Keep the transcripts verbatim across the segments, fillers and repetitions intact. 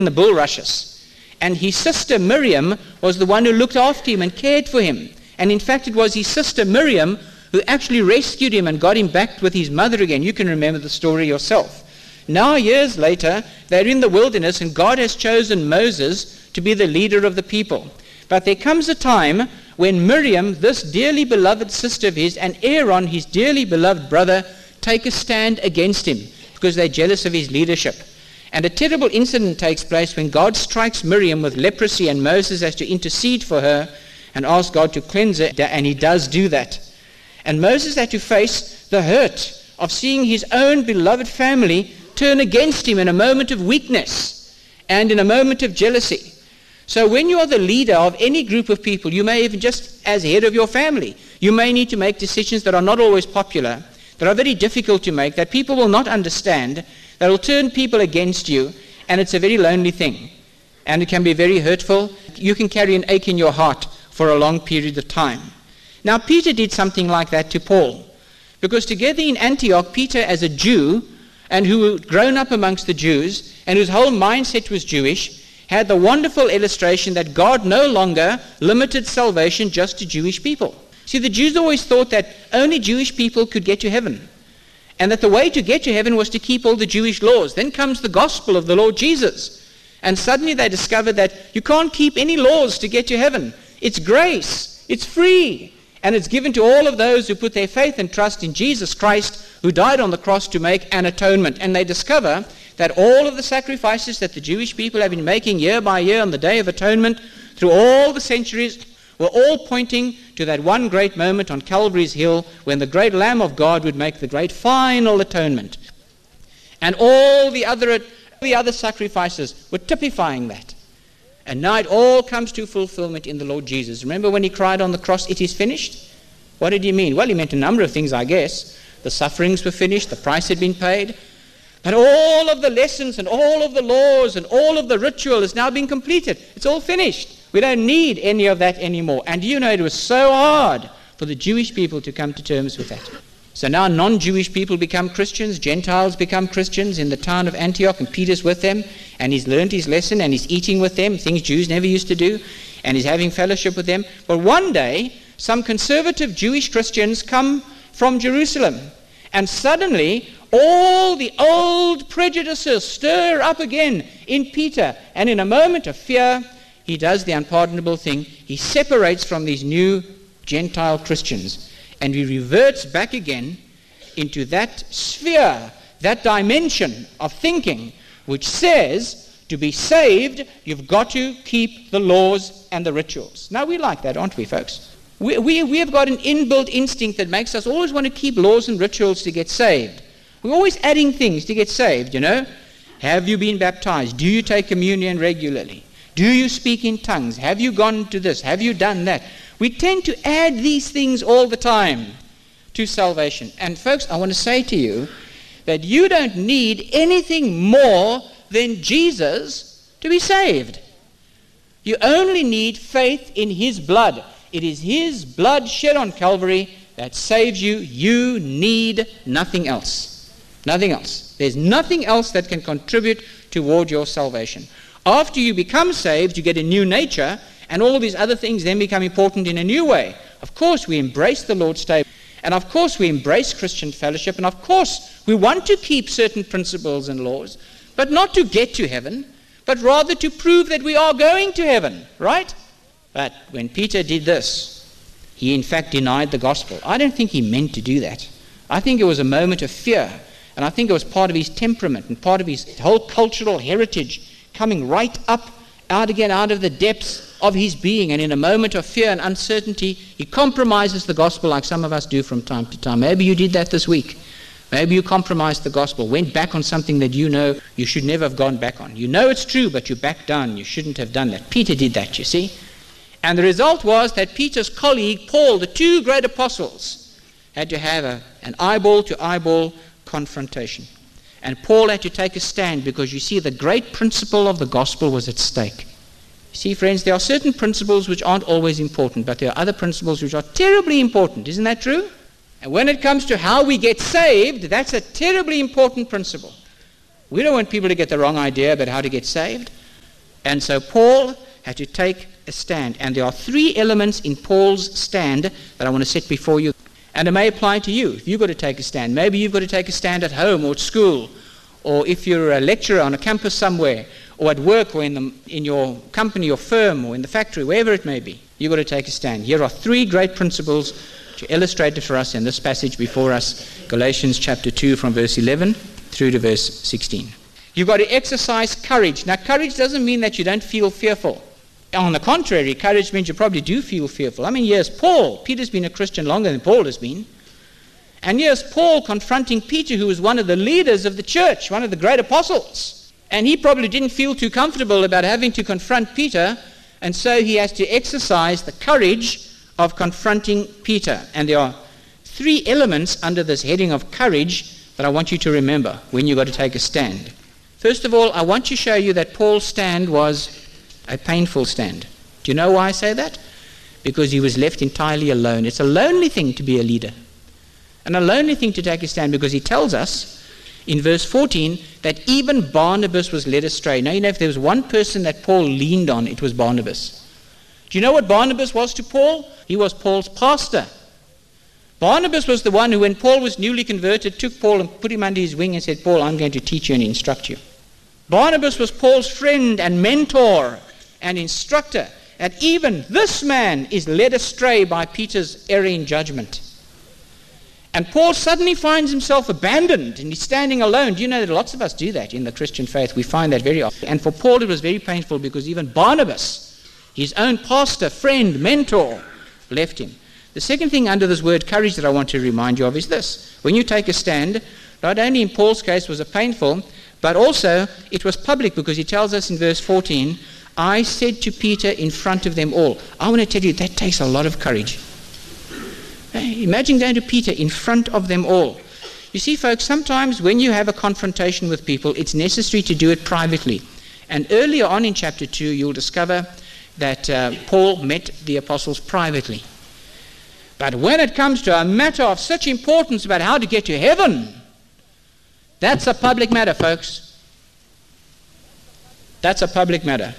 in the bulrushes. And his sister Miriam was the one who looked after him and cared for him. And in fact, it was his sister Miriam who actually rescued him and got him back with his mother again. You can remember the story yourself. Now, years later, they're in the wilderness, and God has chosen Moses to be the leader of the people. But there comes a time when Miriam, this dearly beloved sister of his, and Aaron, his dearly beloved brother, take a stand against him because they're jealous of his leadership. And a terrible incident takes place when God strikes Miriam with leprosy, and Moses has to intercede for her and ask God to cleanse her, and he does do that. And Moses had to face the hurt of seeing his own beloved family turn against him in a moment of weakness and in a moment of jealousy. So when you are the leader of any group of people, you may even just as head of your family, you may need to make decisions that are not always popular, that are very difficult to make, that people will not understand, that will turn people against you, and it's a very lonely thing. And it can be very hurtful. You can carry an ache in your heart for a long period of time. Now, Peter did something like that to Paul, because together in Antioch, Peter, as a Jew, and who had grown up amongst the Jews, and whose whole mindset was Jewish, had the wonderful illustration that God no longer limited salvation just to Jewish people. See, the Jews always thought that only Jewish people could get to heaven, and that the way to get to heaven was to keep all the Jewish laws. Then comes the gospel of the Lord Jesus, and suddenly they discovered that you can't keep any laws to get to heaven. It's grace, it's free, and it's given to all of those who put their faith and trust in Jesus Christ, who died on the cross to make an atonement. And they discover that all of the sacrifices that the Jewish people have been making year by year on the Day of Atonement through all the centuries were all pointing to that one great moment on Calvary's Hill when the great Lamb of God would make the great final atonement. And all the other, the other sacrifices were typifying that. And now it all comes to fulfillment in the Lord Jesus. Remember when he cried on the cross, "It is finished"? What did he mean? Well, he meant a number of things, I guess. The sufferings were finished, the price had been paid, but all of the lessons and all of the laws and all of the ritual has now been completed. It's all finished. We don't need any of that anymore. And you know, it was so hard for the Jewish people to come to terms with that. So now non-Jewish people become Christians, Gentiles become Christians in the town of Antioch, and Peter's with them, and he's learned his lesson, and he's eating with them, things Jews never used to do, and he's having fellowship with them. But one day, some conservative Jewish Christians come from Jerusalem, and suddenly all the old prejudices stir up again in Peter, and in a moment of fear, he does the unpardonable thing. He separates from these new Gentile Christians, and he reverts back again into that sphere, that dimension of thinking, which says to be saved, you've got to keep the laws and the rituals. Now, we like that, aren't we, folks? We, we, we have got an inbuilt instinct that makes us always want to keep laws and rituals to get saved. We're always adding things to get saved, you know. Have you been baptized? Do you take communion regularly? Do you speak in tongues? Have you gone to this? Have you done that? We tend to add these things all the time to salvation. And folks, I want to say to you that you don't need anything more than Jesus to be saved. You only need faith in his blood. It is his blood shed on Calvary that saves you. You need nothing else. Nothing else. There's nothing else that can contribute toward your salvation. After you become saved, you get a new nature, and all these other things then become important in a new way. Of course, we embrace the Lord's table, and of course, we embrace Christian fellowship, and of course, we want to keep certain principles and laws, but not to get to heaven, but rather to prove that we are going to heaven, right? But when Peter did this, he in fact denied the gospel. I don't think he meant to do that. I think it was a moment of fear, and I think it was part of his temperament and part of his whole cultural heritage coming right up, out again, out of the depths of his being. And in a moment of fear and uncertainty, he compromises the gospel like some of us do from time to time. Maybe you did that this week. Maybe you compromised the gospel, went back on something that you know you should never have gone back on. You know it's true, but you backed down. You shouldn't have done that. Peter did that, you see. And the result was that Peter's colleague, Paul, the two great apostles, had to have a, an eyeball-to-eyeball confrontation. And Paul had to take a stand because, you see, the great principle of the gospel was at stake. You see, friends, there are certain principles which aren't always important, but there are other principles which are terribly important. Isn't that true? And when it comes to how we get saved, that's a terribly important principle. We don't want people to get the wrong idea about how to get saved. And so Paul had to take a stand. And there are three elements in Paul's stand that I want to set before you. And it may apply to you if you've got to take a stand. Maybe you've got to take a stand at home or at school, or if you're a lecturer on a campus somewhere, or at work, or in, the, in your company or firm, or in the factory, wherever it may be. You've got to take a stand. Here are three great principles which are illustrated for us in this passage before us, Galatians chapter two from verse eleven through to verse sixteen. You've got to exercise courage. Now, courage doesn't mean that you don't feel fearful. On the contrary, courage means you probably do feel fearful. I mean, here's Paul. Peter's been a Christian longer than Paul has been. And here's Paul confronting Peter, who was one of the leaders of the church, one of the great apostles. And he probably didn't feel too comfortable about having to confront Peter, and so he has to exercise the courage of confronting Peter. And there are three elements under this heading of courage that I want you to remember when you've got to take a stand. First of all, I want to show you that Paul's stand was a painful stand. Do you know why I say that? Because he was left entirely alone. It's a lonely thing to be a leader, and a lonely thing to take a stand, because he tells us in verse fourteen that even Barnabas was led astray. Now, you know, if there was one person that Paul leaned on, it was Barnabas. Do you know what Barnabas was to Paul? He was Paul's pastor. Barnabas was the one who, when Paul was newly converted, took Paul and put him under his wing and said, Paul, I'm going to teach you and instruct you. Barnabas was Paul's friend and mentor and instructor. And even this man is led astray by Peter's erring judgment. And Paul suddenly finds himself abandoned, and he's standing alone. Do you know that lots of us do that in the Christian faith? We find that very often. And for Paul it was very painful, because even Barnabas, his own pastor, friend, mentor, left him. The second thing under this word courage that I want to remind you of is this. When you take a stand, not only in Paul's case was it painful, but also it was public, because he tells us in verse fourteen, I said to Peter in front of them all. I want to tell you, that takes a lot of courage. Imagine going to Peter in front of them all. You see, folks, sometimes when you have a confrontation with people, it's necessary to do it privately. And earlier on in chapter two, you'll discover that uh, Paul met the apostles privately. But when it comes to a matter of such importance about how to get to heaven, that's a public matter, folks. That's a public matter.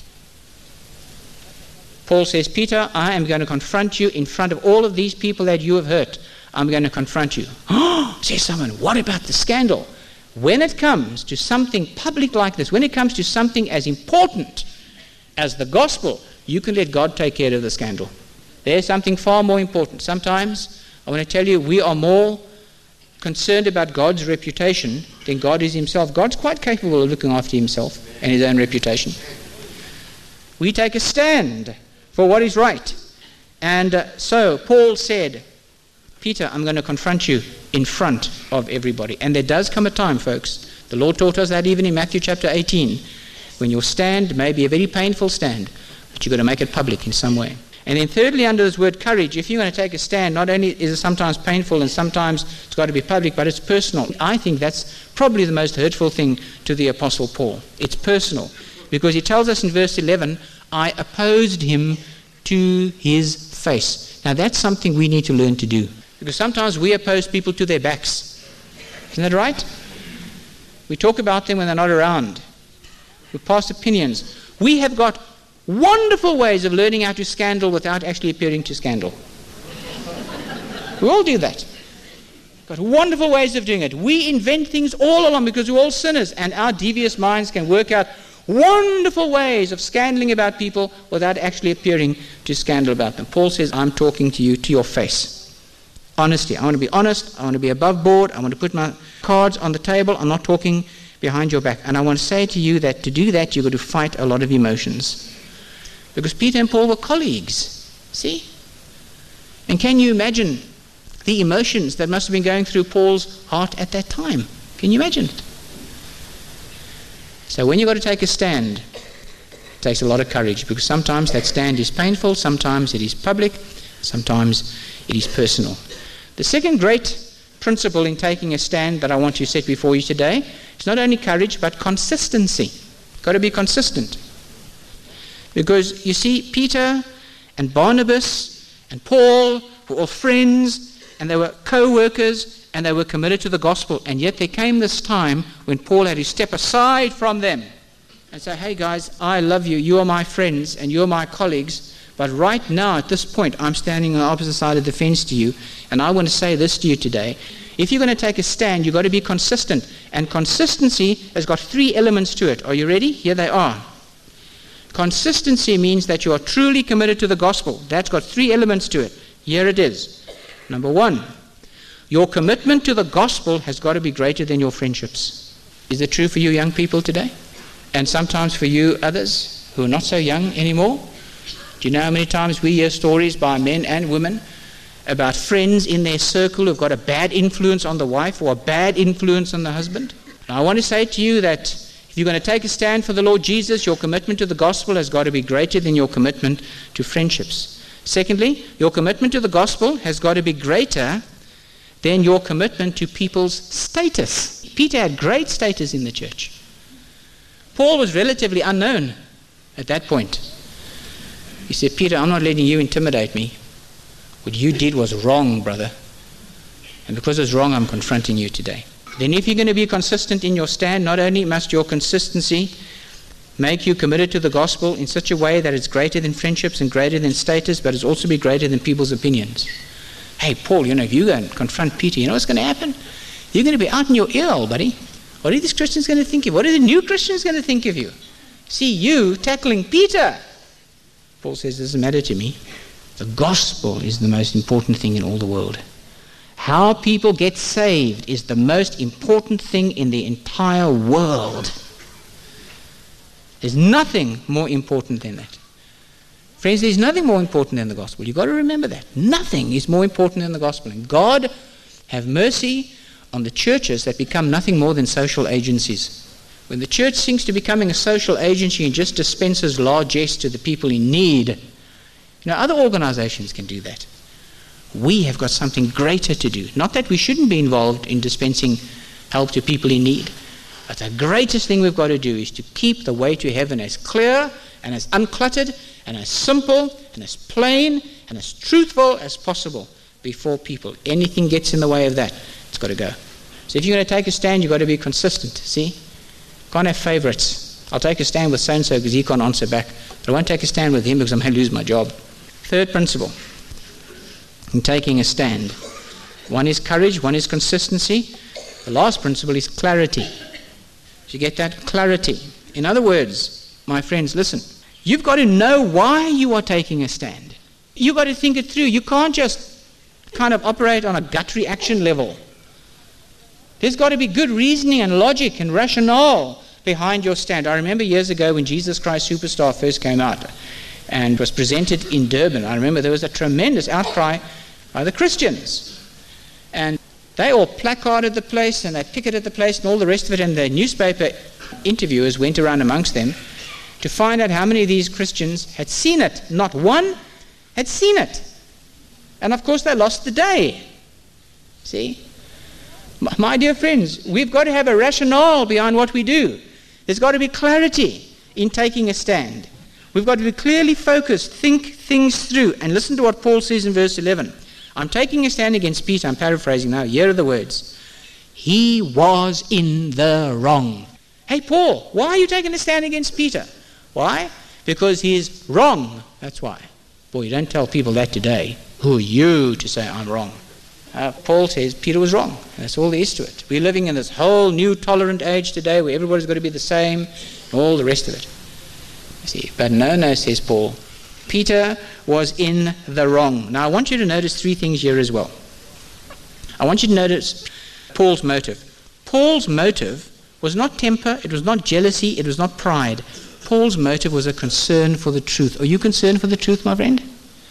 Paul says, Peter, I am going to confront you in front of all of these people that you have hurt. I'm going to confront you. Oh, says someone, what about the scandal? When it comes to something public like this, when it comes to something as important as the gospel, you can let God take care of the scandal. There's something far more important. Sometimes, I want to tell you, we are more concerned about God's reputation than God is himself. God's quite capable of looking after himself and his own reputation. We take a stand for what is right. And uh, so Paul said, Peter, I'm going to confront you in front of everybody. And there does come a time, folks. The Lord taught us that even in Matthew chapter eighteen, when your stand may be a very painful stand, but you've got to make it public in some way. And then thirdly, under this word courage, if you're going to take a stand, not only is it sometimes painful and sometimes it's got to be public, but it's personal. I think that's probably the most hurtful thing to the Apostle Paul. It's personal. Because he tells us in verse eleven, I opposed him to his face. Now that's something we need to learn to do. Because sometimes we oppose people to their backs. Isn't that right? We talk about them when they're not around. We pass opinions. We have got wonderful ways of learning how to scandal without actually appearing to scandal. We all do that. Got wonderful ways of doing it. We invent things all along because we're all sinners, and our devious minds can work out wonderful ways of scandaling about people without actually appearing to scandal about them. Paul says, I'm talking to you to your face. Honesty. I want to be honest. I want to be above board. I want to put my cards on the table. I'm not talking behind your back. And I want to say to you that to do that, you've got to fight a lot of emotions. Because Peter and Paul were colleagues. See? And can you imagine the emotions that must have been going through Paul's heart at that time? Can you imagine it? So when you've got to take a stand, it takes a lot of courage, because sometimes that stand is painful, sometimes it is public, sometimes it is personal. The second great principle in taking a stand that I want to set before you today is not only courage, but consistency. You've got to be consistent. Because you see, Peter and Barnabas and Paul were all friends, and they were co-workers, and they were committed to the gospel. And yet there came this time when Paul had to step aside from them and say, hey guys, I love you, you are my friends and you're my colleagues, but right now at this point I'm standing on the opposite side of the fence to you, and I want to say this to you today. If you're going to take a stand, you've got to be consistent, and consistency has got three elements to it. Are you ready? Here they are. Consistency means that you are truly committed to the gospel. That's got three elements to it. Here it is. Number one, your commitment to the gospel has got to be greater than your friendships. Is it true for you young people today? And sometimes for you others who are not so young anymore? Do you know how many times we hear stories by men and women about friends in their circle who've got a bad influence on the wife or a bad influence on the husband? Now I want to say to you that if you're going to take a stand for the Lord Jesus, your commitment to the gospel has got to be greater than your commitment to friendships. Secondly, your commitment to the gospel has got to be greater than your commitment to people's status. Peter had great status in the church. Paul was relatively unknown at that point. He said, Peter, I'm not letting you intimidate me. What you did was wrong, brother. And because it's wrong, I'm confronting you today. Then if you're going to be consistent in your stand, not only must your consistency make you committed to the gospel in such a way that it's greater than friendships and greater than status, but it's also be greater than people's opinions. Hey, Paul, you know, if you go and confront Peter, you know what's going to happen? You're going to be out in your ear, buddy. What are these Christians going to think of you? What are the new Christians going to think of you? See you tackling Peter. Paul says, it doesn't matter to me. The gospel is the most important thing in all the world. How people get saved is the most important thing in the entire world. There's nothing more important than that. Friends, there's nothing more important than the gospel. You've got to remember that. Nothing is more important than the gospel. And God have mercy on the churches that become nothing more than social agencies. When the church sinks to becoming a social agency and just dispenses largesse to the people in need, you know, other organizations can do that. We have got something greater to do. Not that we shouldn't be involved in dispensing help to people in need, but the greatest thing we've got to do is to keep the way to heaven as clear and as uncluttered and as simple and as plain and as truthful as possible before people. Anything gets in the way of that, it's got to go. So if you're going to take a stand, you've got to be consistent. See? Can't have favorites. I'll take a stand with so-and-so because he can't answer back. But I won't take a stand with him because I may lose my job. Third principle in taking a stand. One is courage, one is consistency. The last principle is clarity. Did you get that? Clarity. In other words, my friends, listen. You've got to know why you are taking a stand. You've got to think it through. You can't just kind of operate on a gut reaction level. There's got to be good reasoning and logic and rationale behind your stand. I remember years ago when Jesus Christ Superstar first came out and was presented in Durban. I remember there was a tremendous outcry by the Christians. And they all placarded the place and they picketed the place and all the rest of it, and the newspaper interviewers went around amongst them to find out how many of these Christians had seen it. Not one had seen it. And of course they lost the day. See? My dear friends, we've got to have a rationale behind what we do. There's got to be clarity in taking a stand. We've got to be clearly focused, think things through. And listen to what Paul says in verse eleven. I'm taking a stand against Peter. I'm paraphrasing now. Here are the words. He was in the wrong. Hey, Paul, why are you taking a stand against Peter? Why? Because he is wrong. That's why. Boy, you don't tell people that today. Who are you to say I'm wrong? Uh, Paul says Peter was wrong. That's all there is to it. We're living in this whole new tolerant age today where everybody's got to be the same, and all the rest of it. You see, but no, no, says Paul. Peter was in the wrong. Now I want you to notice three things here as well. I want you to notice Paul's motive. Paul's motive was not temper, it was not jealousy, it was not pride. Paul's motive was a concern for the truth. Are you concerned for the truth, my friend?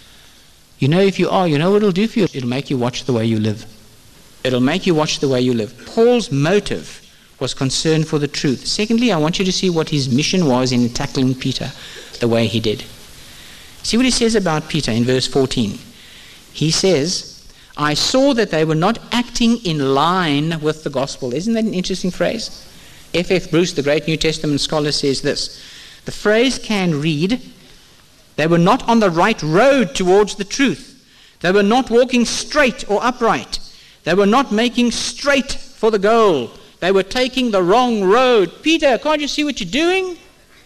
You know, if you are, you know what it'll do for you? It'll make you watch the way you live. It'll make you watch the way you live. Paul's motive was concern for the truth. Secondly, I want you to see what his mission was in tackling Peter the way he did. See what he says about Peter in verse fourteen. He says, I saw that they were not acting in line with the gospel. Isn't that an interesting phrase? F F Bruce, the great New Testament scholar, says this. The phrase can read, they were not on the right road towards the truth. They were not walking straight or upright. They were not making straight for the goal. They were taking the wrong road. Peter, can't you see what you're doing?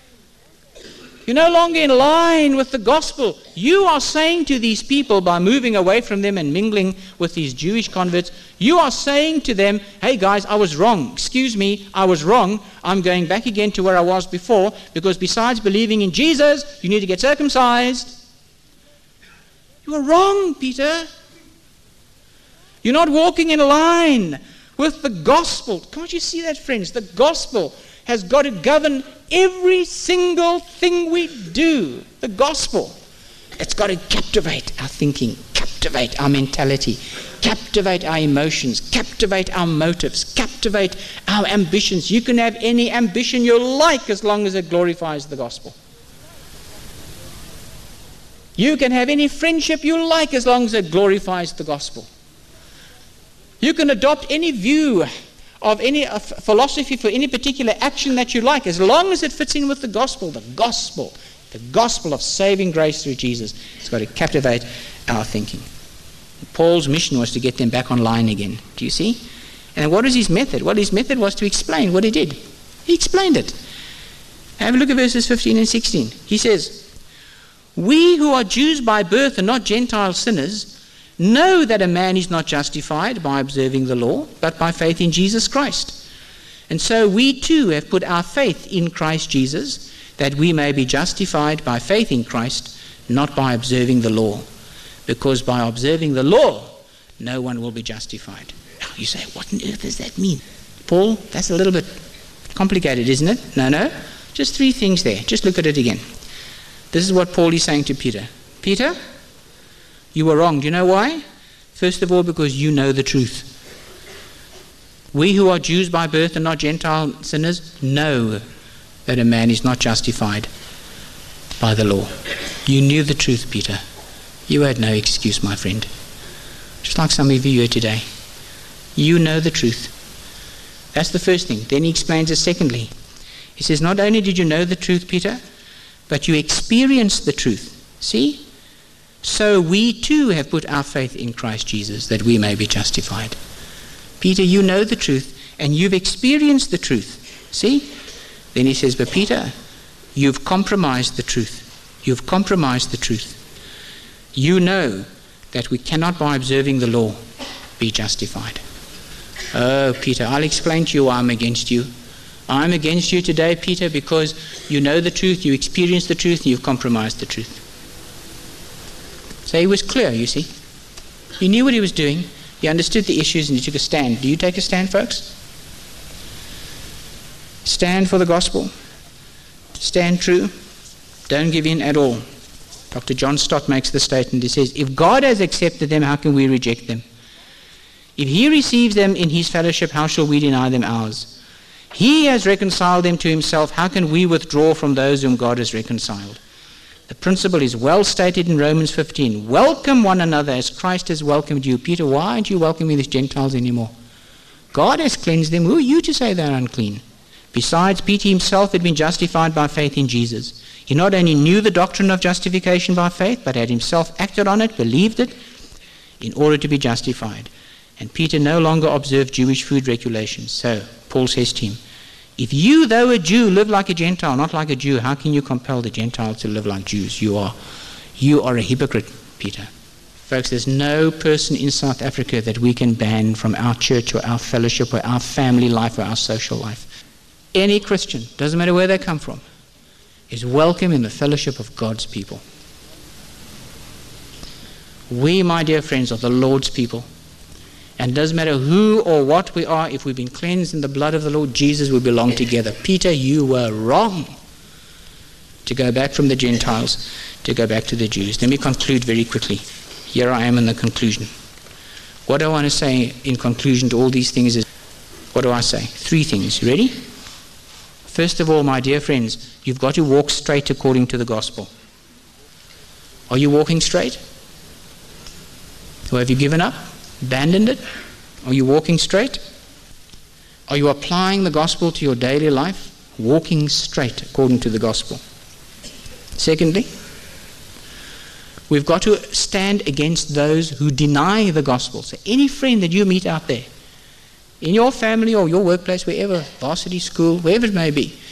You're no longer in line with the gospel. You are saying to these people, by moving away from them and mingling with these Jewish converts, you are saying to them, hey guys, I was wrong. Excuse me, I was wrong. I'm going back again to where I was before, because besides believing in Jesus, you need to get circumcised. You are wrong, Peter. You're not walking in line with the gospel. Can't you see that, friends? The gospel has got to govern every single thing we do. The gospel. It's got to captivate our thinking, captivate our mentality, captivate our emotions, captivate our motives, captivate our ambitions. You can have any ambition you like as long as it glorifies the gospel. You can have any friendship you like as long as it glorifies the gospel. You can adopt any view of any uh, philosophy for any particular action that you like, as long as it fits in with the gospel. The gospel, the gospel of saving grace through Jesus. It's got to captivate our thinking. Paul's mission was to get them back online again. Do you see? And what was his method? Well, his method was to explain what he did. He explained it. Have a look at verses fifteen and sixteen. He says, we who are Jews by birth and not Gentile sinners know that a man is not justified by observing the law, but by faith in Jesus Christ. And so we too have put our faith in Christ Jesus, that we may be justified by faith in Christ, not by observing the law. Because by observing the law, no one will be justified. Now you say, what on earth does that mean? Paul, that's a little bit complicated, isn't it? No, no. Just three things there. Just look at it again. This is what Paul is saying to Peter. Peter, you were wrong. Do you know why? First of all, because you know the truth. We who are Jews by birth and not Gentile sinners know that a man is not justified by the law. You knew the truth, Peter. You had no excuse, my friend. Just like some of you here today. You know the truth. That's the first thing. Then he explains it secondly. He says, not only did you know the truth, Peter, but you experienced the truth. See? So we too have put our faith in Christ Jesus, that we may be justified. Peter, you know the truth, and you've experienced the truth. See? Then he says, but Peter, you've compromised the truth. You've compromised the truth. You know that we cannot, by observing the law, be justified. Oh, Peter, I'll explain to you why I'm against you. I'm against you today, Peter, because you know the truth, you experience the truth, and you've compromised the truth. So he was clear, you see. He knew what he was doing. He understood the issues and he took a stand. Do you take a stand, folks? Stand for the gospel. Stand true. Don't give in at all. Doctor John Stott makes the statement. He says, if God has accepted them, how can we reject them? If he receives them in his fellowship, how shall we deny them ours? He has reconciled them to himself. How can we withdraw from those whom God has reconciled? The principle is well stated in Romans fifteen. Welcome one another as Christ has welcomed you. Peter, why aren't you welcoming these Gentiles anymore? God has cleansed them. Who are you to say they're unclean? Besides, Peter himself had been justified by faith in Jesus. He not only knew the doctrine of justification by faith, but had himself acted on it, believed it, in order to be justified. And Peter no longer observed Jewish food regulations. So, Paul says to him, if you, though a Jew, live like a Gentile, not like a Jew, how can you compel the Gentiles to live like Jews? You are, you are a hypocrite, Peter. Folks, there's no person in South Africa that we can ban from our church or our fellowship or our family life or our social life. Any Christian, doesn't matter where they come from, is welcome in the fellowship of God's people. We, my dear friends, are the Lord's people. And it doesn't matter who or what we are, if we've been cleansed in the blood of the Lord Jesus, we belong together. Peter, you were wrong to go back from the Gentiles, to go back to the Jews. Let me conclude very quickly. Here I am in the conclusion. What I want to say in conclusion to all these things is, what do I say? Three things. You ready? First of all, my dear friends, you've got to walk straight according to the gospel. Are you walking straight? Or have you given up? Abandoned it? Are you walking straight? Are you applying the gospel to your daily life? Walking straight according to the gospel. Secondly, we've got to stand against those who deny the gospel. So any friend that you meet out there, in your family or your workplace, wherever, varsity school, wherever it may be,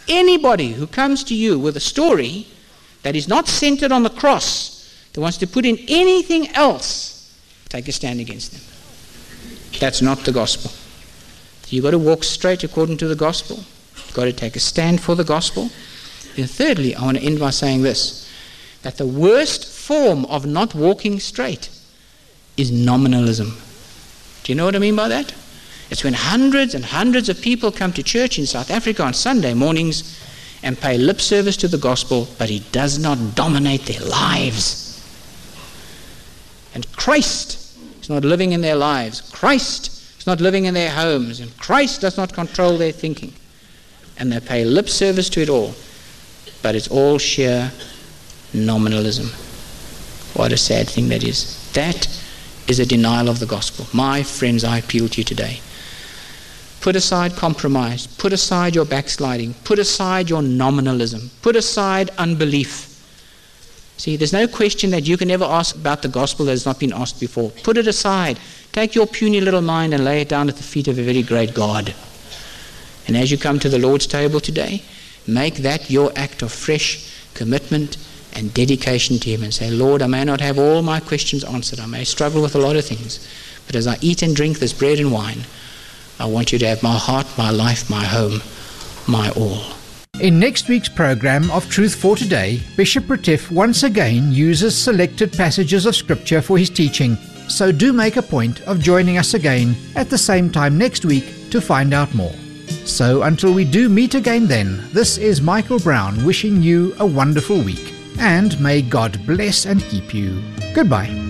anybody who comes to you with a story that is not centered on the cross, that wants to put in anything else, take a stand against them. That's not the gospel. You've got to walk straight according to the gospel. You've got to take a stand for the gospel. And thirdly, I want to end by saying this, that the worst form of not walking straight is nominalism. Do you know what I mean by that? It's when hundreds and hundreds of people come to church in South Africa on Sunday mornings and pay lip service to the gospel, but it does not dominate their lives. And Christ is not living in their lives. Christ is not living in their homes. And Christ does not control their thinking. And they pay lip service to it all. But it's all sheer nominalism. What a sad thing that is. That is a denial of the gospel. My friends, I appeal to you today. Put aside compromise. Put aside your backsliding. Put aside your nominalism. Put aside unbelief. See, there's no question that you can ever ask about the gospel that has not been asked before. Put it aside. Take your puny little mind and lay it down at the feet of a very great God. And as you come to the Lord's table today, make that your act of fresh commitment and dedication to Him, and say, Lord, I may not have all my questions answered. I may struggle with a lot of things. But as I eat and drink this bread and wine, I want you to have my heart, my life, my home, my all. In next week's program of Truth for Today, Bishop Retief once again uses selected passages of Scripture for his teaching. So do make a point of joining us again at the same time next week to find out more. So until we do meet again then, this is Michael Brown wishing you a wonderful week. And may God bless and keep you. Goodbye.